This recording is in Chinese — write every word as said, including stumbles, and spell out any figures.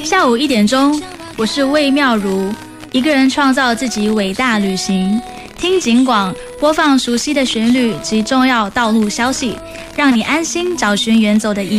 下午一点钟，我是魏妙如，一个人创造自己伟大旅行。听警广，播放熟悉的旋律及重要道路消息，让你安心找寻远走的意义。